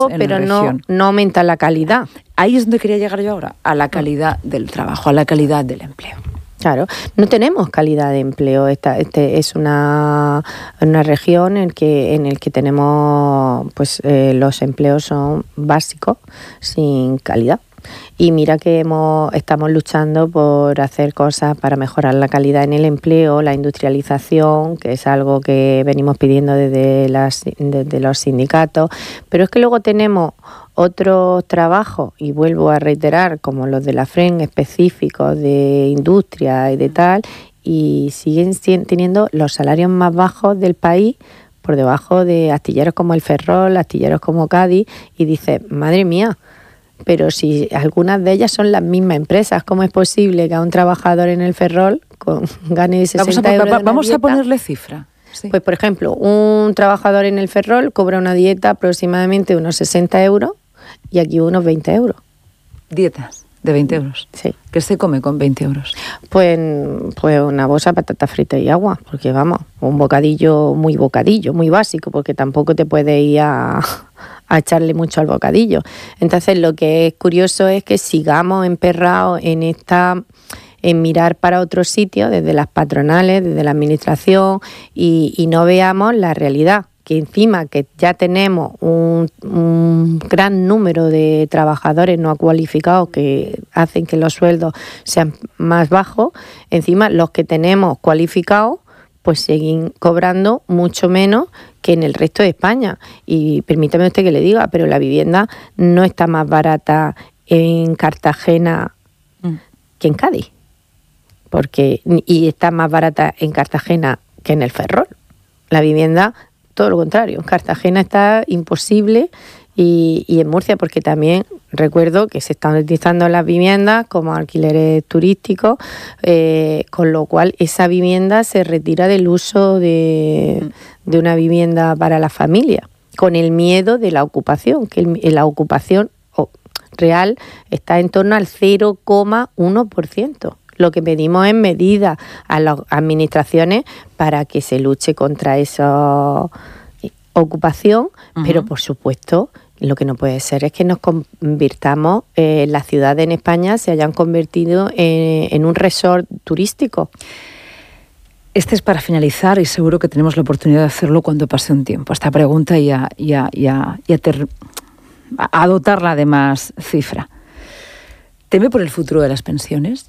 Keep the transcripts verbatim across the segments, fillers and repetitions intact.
pero no, no aumenta la calidad. Ahí es donde quería llegar yo ahora, a la calidad del trabajo, a la calidad del empleo. Claro, no tenemos calidad de empleo. Esta este es una, una región en que en el que tenemos, pues eh, los empleos son básicos, sin calidad. Y mira que hemos, estamos luchando por hacer cosas para mejorar la calidad en el empleo, la industrialización, que es algo que venimos pidiendo desde, las, desde los sindicatos, pero es que luego tenemos otros trabajos, y vuelvo a reiterar, como los de la F R E N específicos de industria y de tal, y siguen teniendo los salarios más bajos del país, por debajo de astilleros como el Ferrol, astilleros como Cádiz, y dices, madre mía, pero si algunas de ellas son las mismas empresas, ¿cómo es posible que a un trabajador en el Ferrol con gane sesenta vamos a, euros de Vamos dieta, a ponerle cifra. Sí. Pues, por ejemplo, un trabajador en el Ferrol cobra una dieta aproximadamente unos sesenta euros y aquí unos veinte euros. Dietas de veinte euros. Sí. ¿Qué se come con veinte euros? Pues, pues una bolsa de patata frita y agua, porque vamos, un bocadillo muy bocadillo, muy básico, porque tampoco te puedes ir a... a echarle mucho al bocadillo. Entonces, lo que es curioso es que sigamos emperrados en esta en mirar para otros sitios, desde las patronales, desde la administración, y, y no veamos la realidad, que encima que ya tenemos un, un gran número de trabajadores no cualificados que hacen que los sueldos sean más bajos, encima los que tenemos cualificados pues siguen cobrando mucho menos que en el resto de España. Y permítame usted que le diga, pero la vivienda no está más barata en Cartagena mm. que en Cádiz. Porque, y está más barata en Cartagena que en el Ferrol. La vivienda, todo lo contrario, en Cartagena está imposible. Y, y en Murcia, porque también recuerdo que se están utilizando las viviendas como alquileres turísticos, eh, con lo cual esa vivienda se retira del uso de, de una vivienda para la familia, con el miedo de la ocupación, que el, la ocupación real está en torno al cero coma uno por ciento. Lo que pedimos es medidas a las administraciones para que se luche contra esa ocupación, uh-huh. Pero por supuesto lo que no puede ser es que nos convirtamos, eh, las ciudades en España se hayan convertido en, en un resort turístico. Este es para finalizar y seguro que tenemos la oportunidad de hacerlo cuando pase un tiempo. Esta pregunta y a, y a, y a, y a, ter, a dotarla de más cifra. ¿Teme por el futuro de las pensiones?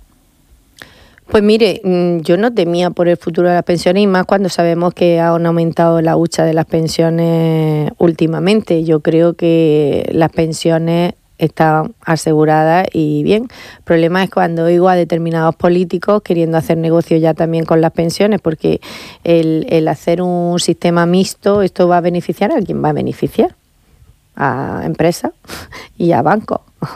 Pues mire, yo no temía por el futuro de las pensiones, y más cuando sabemos que han aumentado la hucha de las pensiones últimamente. Yo creo que las pensiones están aseguradas y bien. El problema es cuando oigo a determinados políticos queriendo hacer negocio ya también con las pensiones, porque el, el hacer un sistema mixto, esto va a beneficiar a quien va a beneficiar, a empresas y a bancos.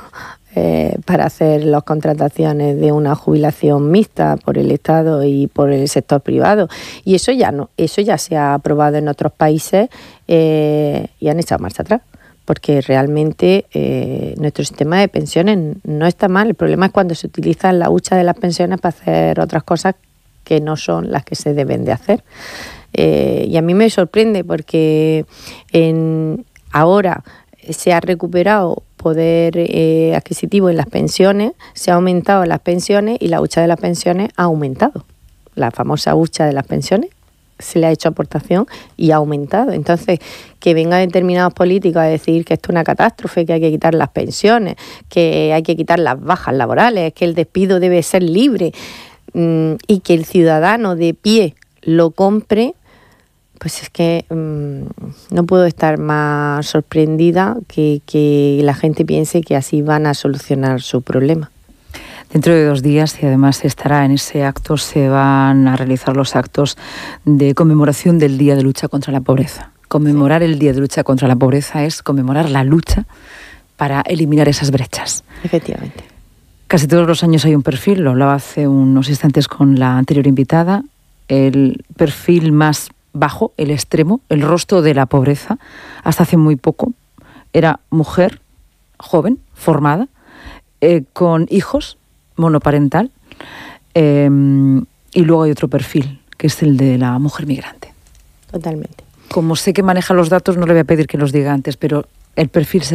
Eh, para hacer las contrataciones de una jubilación mixta por el Estado y por el sector privado, y eso ya no, eso ya se ha aprobado en otros países eh, y han echado marcha atrás, porque realmente eh, nuestro sistema de pensiones no está mal. El problema es cuando se utiliza la hucha de las pensiones para hacer otras cosas que no son las que se deben de hacer. Eh, y a mí me sorprende porque en, ahora se ha recuperado poder eh, adquisitivo en las pensiones, se ha aumentado las pensiones y la hucha de las pensiones ha aumentado. La famosa hucha de las pensiones se le ha hecho aportación y ha aumentado. Entonces, que vengan determinados políticos a decir que esto es una catástrofe, que hay que quitar las pensiones, que hay que quitar las bajas laborales, que el despido debe ser libre, mmm, y que el ciudadano de pie lo compre, pues es que mmm, no puedo estar más sorprendida que, que la gente piense que así van a solucionar su problema. Dentro de dos días, y además estará en ese acto, se van a realizar los actos de conmemoración del Día de Lucha contra la Pobreza. Conmemorar el Día de Lucha contra la Pobreza es conmemorar la lucha para eliminar esas brechas. Efectivamente. Casi todos los años hay un perfil, lo hablaba hace unos instantes con la anterior invitada, el perfil más bajo, el extremo, el rostro de la pobreza, hasta hace muy poco, era mujer, joven, formada, eh, con hijos, monoparental, eh, y luego hay otro perfil, que es el de la mujer migrante. Totalmente. Como sé que maneja los datos, no le voy a pedir que los diga antes, pero el perfil